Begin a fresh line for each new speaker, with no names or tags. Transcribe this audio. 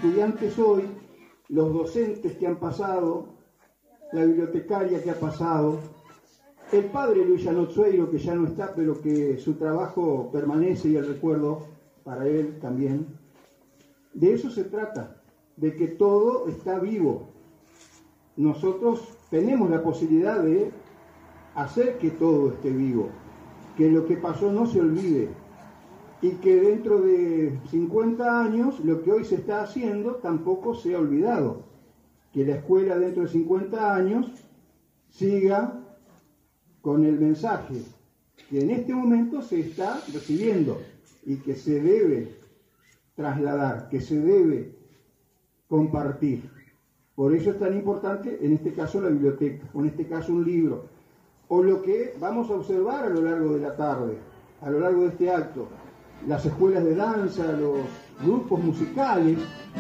estudiantes hoy, los docentes que han pasado, la bibliotecaria que ha pasado, el padre Luis Janotzueiro, que ya no está, pero que su trabajo permanece y el recuerdo para él también. De eso se trata, de que todo está vivo. Nosotros tenemos la posibilidad de hacer que todo esté vivo, que lo que pasó no se olvide y que dentro de 50 años lo que hoy se está haciendo tampoco sea olvidado, que la escuela dentro de 50 años siga con el mensaje que en este momento se está recibiendo y que se debe trasladar, que se debe compartir. Por eso es tan importante, en este caso, la biblioteca, o en este caso un libro, o lo que vamos a observar a lo largo de la tarde, a lo largo de este acto, las escuelas de danza, los grupos musicales,